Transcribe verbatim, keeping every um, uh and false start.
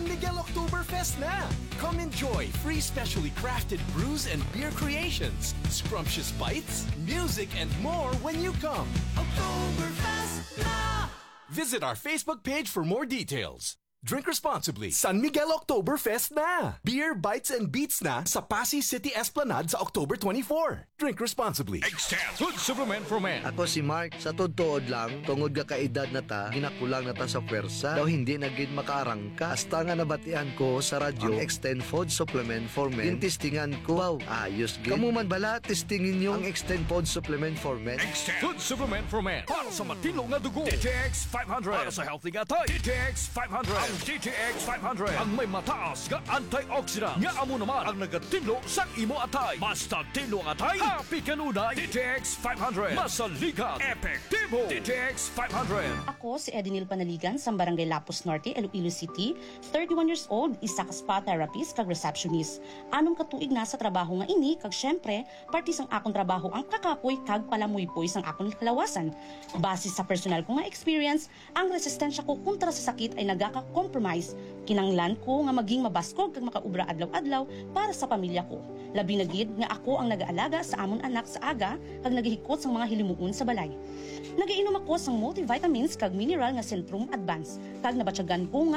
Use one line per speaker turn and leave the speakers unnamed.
San Miguel Oktoberfest na! Come enjoy free specially crafted brews and beer creations, scrumptious bites, music, and more when you come. Oktoberfest na! Visit our Facebook page for more details. Drink responsibly. San Miguel Oktoberfest na! Beer, bites, and beats na sa Pasay City Esplanade sa October twenty-fourth. Drink responsibly.
Extend Food Supplement for Men.
Ako si Mark, sa todtood lang, tungod ka kaedad na ta, ginakulang na ta sa pwersa, daw hindi na gid makaarangka. Hasta nga nabatian ko sa radyo, ang Extend Food Supplement for Men. Yung testingan ko, wow, ayos gid. Kamu man bala, testingin nyo ang Extend Food Supplement for Men.
Extend Food Supplement for Men. Para sa matilong na dugo. D T X five hundred. Para sa healthy gatay. D T X five hundred. Ang D T X five hundred. Ang may mataas nga antioxidant. Nga amo naman ang nagatilo sa imo atay. Basta tilo ang atay. Happy kanunay. D T X five hundred. Masaligan. Epektibo. D T X five hundred.
Ako si Edinil Panaligan sa Barangay Lapus Norte, Iloilo City. thirty-one years old, isa ka spa therapist kag receptionist. Anong katuig na sa trabaho nga ini kag syempre, parti sang akong trabaho ang kakapoy kag palamuypoy sang akong kalawasan. Base sa personal ko nga experience, ang resistensya ko kontra sa sakit ay nagaka-compromise. Kinanglan ko nga maging mabaskog kag makaubra adlaw-adlaw para sa pamilya ko. Labi na gid nga ako ang nag-aalaga sa amon anak sa aga kag nagihikot sang mga hilimuon sa balay. Nagiinom ako sang multivitamins kag mineral nga Centrum Advance kag nabatyagan ko nga